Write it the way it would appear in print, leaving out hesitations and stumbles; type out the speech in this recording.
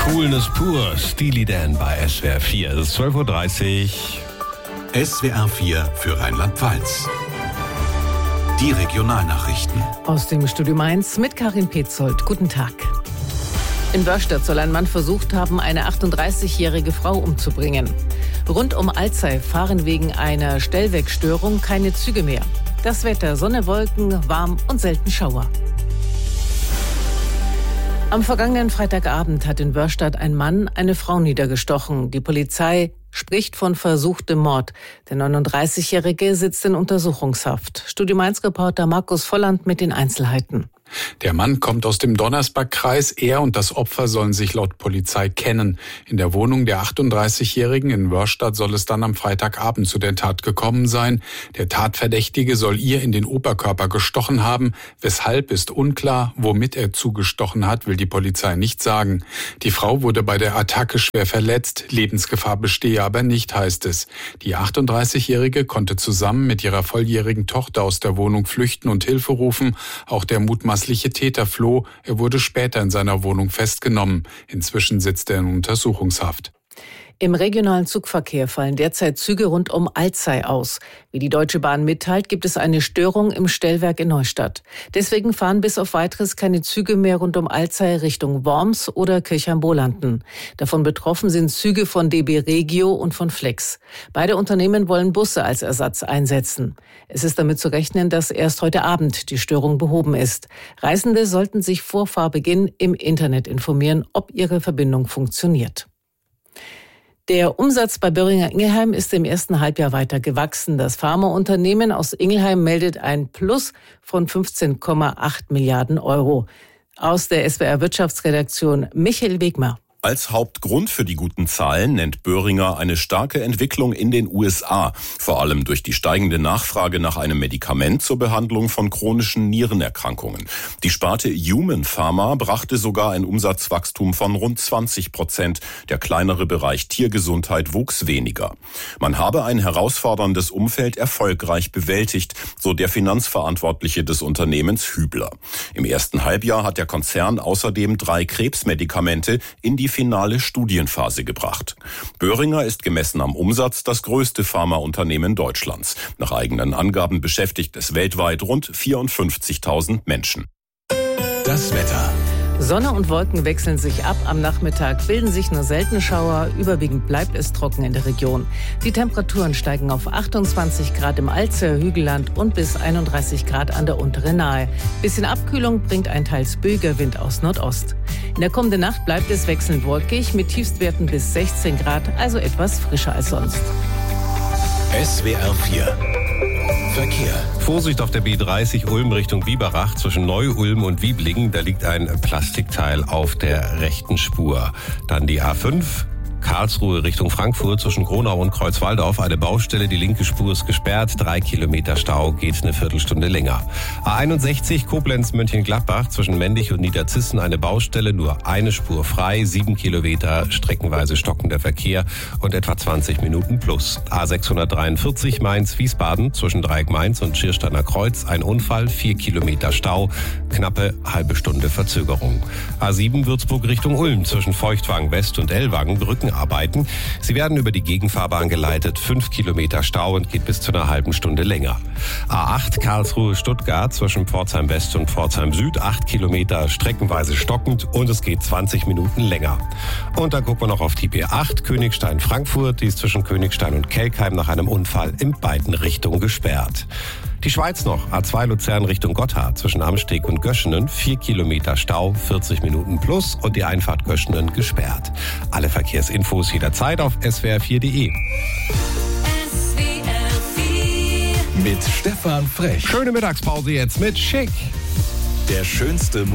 Coolness pur, Steely Dan bei SWR 4. Es ist 12.30 Uhr. SWR 4 für Rheinland-Pfalz. Die Regionalnachrichten. Aus dem Studio Mainz mit Karin Petzold. Guten Tag. In Wörstadt soll ein Mann versucht haben, eine 38-jährige Frau umzubringen. Rund um Alzey fahren wegen einer Stellwegstörung keine Züge mehr. Das Wetter: Sonne, Wolken, warm und selten Schauer. Am vergangenen Freitagabend hat in Wörstadt ein Mann eine Frau niedergestochen. Die Polizei spricht von versuchtem Mord. Der 39-Jährige sitzt in Untersuchungshaft. Studio Mainz-Reporter Markus Volland mit den Einzelheiten. Der Mann kommt aus dem Donnersbergkreis. Er und das Opfer sollen sich laut Polizei kennen. In der Wohnung der 38-Jährigen in Wörstadt soll es dann am Freitagabend zu der Tat gekommen sein. Der Tatverdächtige soll ihr in den Oberkörper gestochen haben. Weshalb ist unklar. Womit er zugestochen hat, will die Polizei nicht sagen. Die Frau wurde bei der Attacke schwer verletzt. Lebensgefahr bestehe aber nicht, heißt es. Die 38-Jährige konnte zusammen mit ihrer volljährigen Tochter aus der Wohnung flüchten und Hilfe rufen. Auch der mutmaßliche Täter floh. Er wurde später in seiner Wohnung festgenommen. Inzwischen sitzt er in Untersuchungshaft. Im regionalen Zugverkehr fallen derzeit Züge rund um Alzey aus. Wie die Deutsche Bahn mitteilt, gibt es eine Störung im Stellwerk in Neustadt. Deswegen fahren bis auf Weiteres keine Züge mehr rund um Alzey Richtung Worms oder Kirchheim-Bolanden. Davon betroffen sind Züge von DB Regio und von Flex. Beide Unternehmen wollen Busse als Ersatz einsetzen. Es ist damit zu rechnen, dass erst heute Abend die Störung behoben ist. Reisende sollten sich vor Fahrbeginn im Internet informieren, ob ihre Verbindung funktioniert. Der Umsatz bei Boehringer Ingelheim ist im ersten Halbjahr weiter gewachsen. Das Pharmaunternehmen aus Ingelheim meldet ein Plus von 15,8 Milliarden Euro. Aus der SWR Wirtschaftsredaktion Michael Wegmer. Als Hauptgrund für die guten Zahlen nennt Boehringer eine starke Entwicklung in den USA, vor allem durch die steigende Nachfrage nach einem Medikament zur Behandlung von chronischen Nierenerkrankungen. Die Sparte Human Pharma brachte sogar ein Umsatzwachstum von rund 20%. Der kleinere Bereich Tiergesundheit wuchs weniger. Man habe ein herausforderndes Umfeld erfolgreich bewältigt, so der Finanzverantwortliche des Unternehmens Hübler. Im ersten Halbjahr hat der Konzern außerdem 3 Krebsmedikamente in die finale Studienphase gebracht. Boehringer ist gemessen am Umsatz das größte Pharmaunternehmen Deutschlands. Nach eigenen Angaben beschäftigt es weltweit rund 54.000 Menschen. Das Wetter. Sonne und Wolken wechseln sich ab. Am Nachmittag bilden sich nur selten Schauer. Überwiegend bleibt es trocken in der Region. Die Temperaturen steigen auf 28 Grad im Alzeyer Hügelland und bis 31 Grad an der unteren Nahe. Bisschen Abkühlung bringt ein teils böiger Wind aus Nordost. In der kommenden Nacht bleibt es wechselnd wolkig mit Tiefstwerten bis 16 Grad, also etwas frischer als sonst. SWR 4 Verkehr. Vorsicht auf der B30 Ulm Richtung Biberach zwischen Neu-Ulm und Wieblingen. Da liegt ein Plastikteil auf der rechten Spur. Dann die A5. Karlsruhe Richtung Frankfurt zwischen Gronau und Kreuzwaldorf. Eine Baustelle, die linke Spur ist gesperrt. 3 Kilometer Stau, geht eine Viertelstunde länger. A61 Koblenz-Mönchengladbach zwischen Mendig und Niederzissen. Eine Baustelle, nur eine Spur frei. 7 Kilometer, streckenweise stockender Verkehr und etwa 20 Minuten plus. A643 Mainz-Wiesbaden zwischen Dreieck Mainz und Schiersteiner Kreuz. Ein Unfall, 4 Kilometer Stau, knappe halbe Stunde Verzögerung. A7 Würzburg Richtung Ulm zwischen Feuchtwangen West und Ellwangen. Brückenarbeiten. Sie werden über die Gegenfahrbahn geleitet. 5 Kilometer Stau und geht bis zu einer halben Stunde länger. A8 Karlsruhe-Stuttgart zwischen Pforzheim West und Pforzheim Süd. 8 Kilometer streckenweise stockend und es geht 20 Minuten länger. Und dann gucken wir noch auf die B8 Königstein-Frankfurt. Die ist zwischen Königstein und Kelkheim nach einem Unfall in beiden Richtungen gesperrt. Die Schweiz noch, A2 Luzern Richtung Gotthard zwischen Amsteg und Göschenen, 4 Kilometer Stau, 40 Minuten plus und die Einfahrt Göschenen gesperrt. Alle Verkehrsinfos jederzeit auf swr4.de. Mit Stefan Frech. Schöne Mittagspause jetzt mit Schick. Der schönste